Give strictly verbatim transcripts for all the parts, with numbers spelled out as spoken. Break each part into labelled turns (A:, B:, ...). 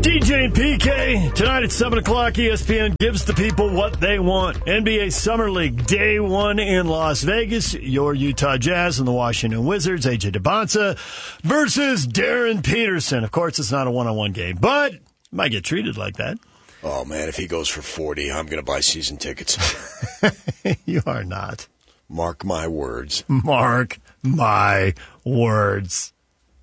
A: D J and P K, tonight at seven o'clock, E S P N gives the people what they want. N B A Summer League, day one in Las Vegas. Your Utah Jazz and the Washington Wizards, A J DeBonsa versus Darren Peterson. Of course, it's not a one-on-one game, but might get treated like that.
B: Oh, man, if he goes for forty, I'm going to buy season tickets.
A: You are not.
B: Mark my words.
A: Mark my words.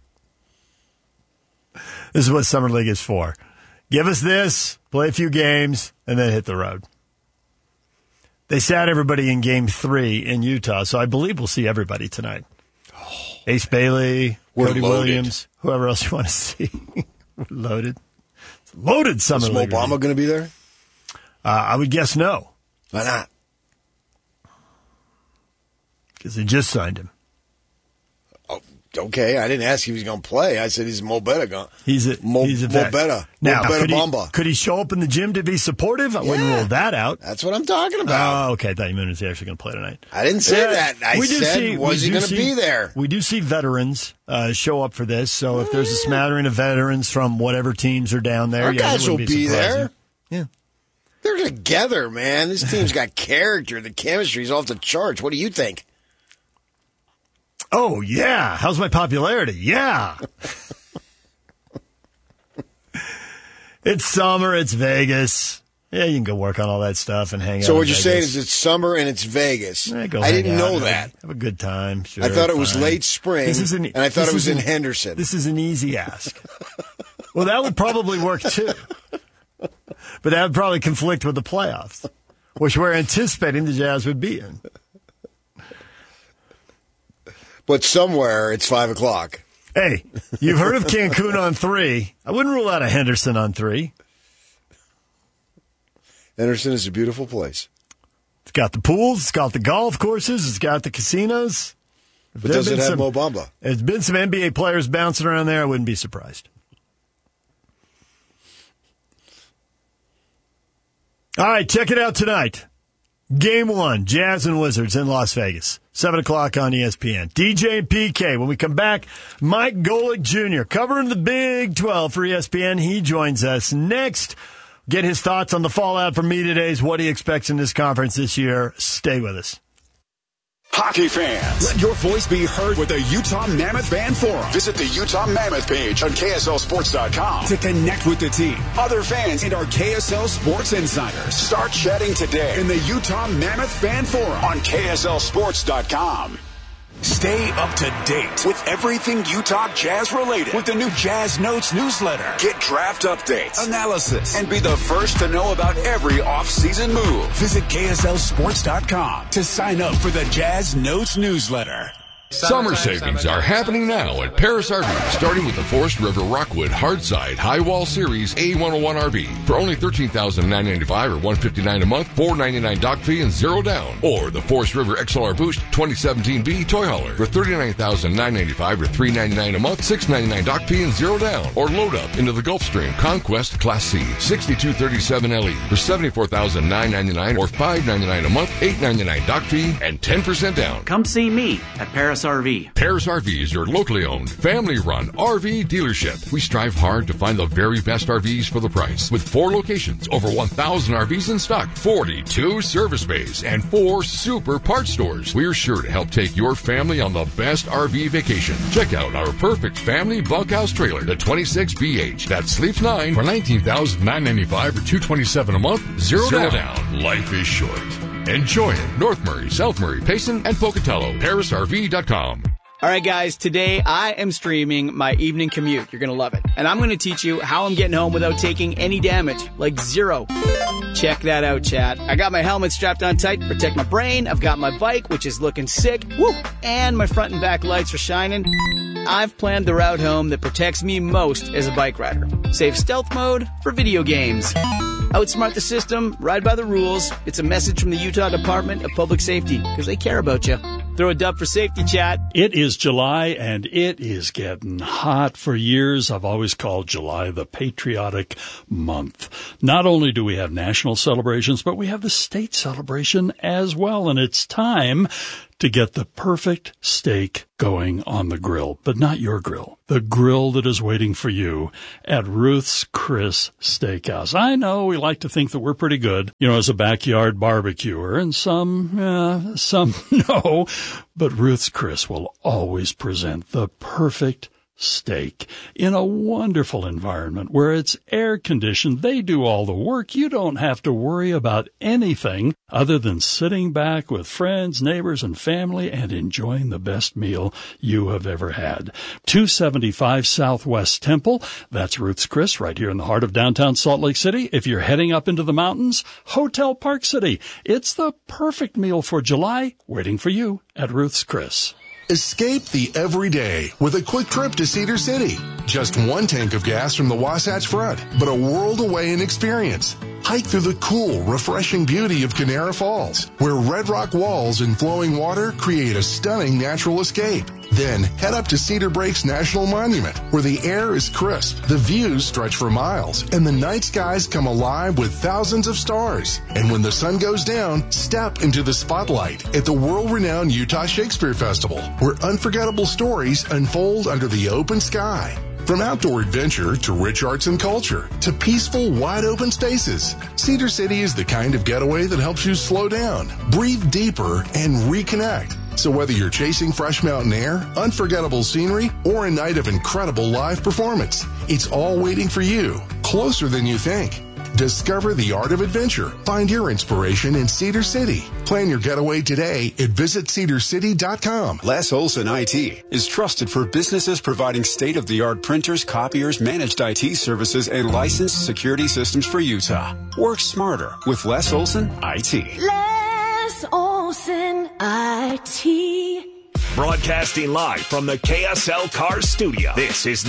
A: This is what Summer League is for. Give us this, play a few games, and then hit the road. They sat everybody in game three in Utah, so I believe we'll see everybody tonight. Oh, Ace Bailey, Cody loaded. Williams, whoever else you want to see. We're loaded. It's loaded Summer
B: is
A: League.
B: Is Obama going to be there?
A: Uh, I would guess no.
B: Why not?
A: Because they just signed him.
B: Okay, I didn't ask if he was going to play. I said he's a Mo Betta guy.
A: He's a
B: Mo,
A: he's a vet.
B: Mo Betta.
A: Now,
B: Mo Betta
A: could he,
B: Bamba.
A: Could he show up in the gym to be supportive? I
B: yeah,
A: wouldn't rule that out.
B: That's what I'm talking about.
A: Oh, okay. I thought you meant he was actually going to play tonight.
B: I didn't say
A: yeah,
B: that. I said,
A: see,
B: was he going to be there?
A: We do see veterans uh, show up for this. So oh, if there's a smattering of veterans from whatever teams are down there,
B: our
A: yeah,
B: guys will be, be there.
A: Yeah.
B: They're together, man. This team's got character. The chemistry's off the charts. What do you think?
A: Oh, yeah. How's my popularity? Yeah. It's summer. It's Vegas. Yeah, you can go work on all that stuff and hang
B: so out. So what you're
A: Vegas.
B: saying is it's summer and it's Vegas.
A: Yeah, go
B: I didn't know
A: have
B: that.
A: A, have a good time. Sure,
B: I thought it
A: fine.
B: was late spring, an, and I thought it was in
A: an,
B: Henderson.
A: This is an easy ask. Well, that would probably work, too. But that would probably conflict with the playoffs, which we're anticipating the Jazz would be in.
B: But somewhere it's five o'clock.
A: Hey, you've heard of Cancun on three. I wouldn't rule out a Henderson on three.
B: Henderson is a beautiful place.
A: It's got the pools. It's got the golf courses. It's got the casinos.
B: But does it have
A: some,
B: Mo Bamba?
A: There's been some N B A players bouncing around there. I wouldn't be surprised. All right, check it out tonight. Game one, Jazz and Wizards in Las Vegas. seven o'clock on E S P N. D J and P K. When we come back, Mike Golick Junior covering the Big twelve for E S P N. He joins us next. Get his thoughts on the fallout from Media Days, what he expects in this conference this year. Stay with us.
C: Hockey fans, let your voice be heard with the Utah Mammoth Fan Forum. Visit the Utah Mammoth page on K S L Sports dot com to connect with the team, other fans, and our K S L Sports insiders. Start chatting today in the Utah Mammoth Fan Forum on K S L Sports dot com. Stay up to date with everything Utah Jazz related with the new Jazz Notes newsletter. Get draft updates, analysis, and be the first to know about every off-season move. Visit K S L Sports dot com to sign up for the Jazz Notes newsletter.
D: Summer savings are happening now at Paris R V, starting with the Forest River Rockwood Hardside High Wall Series A one oh one R V for only thirteen thousand nine hundred ninety-five dollars or one hundred fifty-nine dollars a month, four hundred ninety-nine dollars dock fee and zero down. Or the Forest River X L R Boost twenty seventeen B Toy Hauler for thirty-nine thousand nine hundred ninety-five dollars or three hundred ninety-nine dollars a month, six hundred ninety-nine dollars dock fee and zero down. Or load up into the Gulfstream Conquest Class C sixty-two thirty-seven L E for seventy-four thousand nine hundred ninety-nine dollars or five hundred ninety-nine dollars a month, eight hundred ninety-nine dollars dock fee and ten percent down.
E: Come see me at Paris R V.
D: Paris R V is your locally owned, family-run R V dealership. We strive hard to find the very best R Vs for the price. With four locations, over one thousand R Vs in stock, forty-two service bays, and four super parts stores, we're sure to help take your family on the best R V vacation. Check out our perfect family bunkhouse trailer, the twenty-six B H, that sleeps nine for nineteen thousand nine hundred ninety-five dollars or two hundred twenty-seven dollars a month, zero, zero down. down. Life is short. Enjoy it. North Murray, South Murray, Payson, and Pocatello. Paris R V dot com.
F: All right, guys, today I am streaming my evening commute. You're going to love it. And I'm going to teach you how I'm getting home without taking any damage, like zero. Check that out, chat. I got my helmet strapped on tight to protect my brain. I've got my bike, which is looking sick. Woo! And my front and back lights are shining. I've planned the route home that protects me most as a bike rider. Save stealth mode for video games. Outsmart the system, ride by the rules. It's a message from the Utah Department of Public Safety, because they care about you. Throw a dub for safety, chat.
G: It is July, and it is getting hot. For years, I've always called July the patriotic month. Not only do we have national celebrations, but we have the state celebration as well, and it's time to get the perfect steak going on the grill, but not your grill. The grill that is waiting for you at Ruth's Chris Steakhouse. I know we like to think that we're pretty good, you know, as a backyard barbecuer, and some, uh, some no, but Ruth's Chris will always present the perfect steak in a wonderful environment where it's air conditioned. They do all the work. You don't have to worry about anything other than sitting back with friends, neighbors, and family and enjoying the best meal you have ever had. two seventy-five Southwest Temple. That's Ruth's Chris right here in the heart of downtown Salt Lake City. If you're heading up into the mountains, Hotel Park City. It's the perfect meal for July waiting for you at Ruth's Chris.
H: Escape the everyday with a quick trip to Cedar City. Just one tank of gas from the Wasatch Front, but a world away in experience. Hike through the cool, refreshing beauty of Canara Falls, where red rock walls and flowing water create a stunning natural escape. Then head up to Cedar Breaks National Monument, where the air is crisp, the views stretch for miles, and the night skies come alive with thousands of stars. And when the sun goes down, step into the spotlight at the world-renowned Utah Shakespeare Festival, where unforgettable stories unfold under the open sky. From outdoor adventure to rich arts and culture to peaceful, wide-open spaces, Cedar City is the kind of getaway that helps you slow down, breathe deeper, and reconnect. So whether you're chasing fresh mountain air, unforgettable scenery, or a night of incredible live performance, it's all waiting for you, closer than you think. Discover the art of adventure. Find your inspiration in Cedar City. Plan your getaway today at visit cedar city dot com.
C: Les Olson I T is trusted for businesses providing state-of-the-art printers, copiers, managed I T services, and licensed security systems for Utah. Work smarter with Les Olson I T.
I: Les Olson I T.
J: Broadcasting live from the K S L Cars studio. This is